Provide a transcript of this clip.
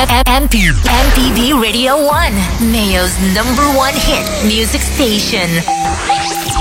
MPB Radio 1, Mayo's #1 hit music station.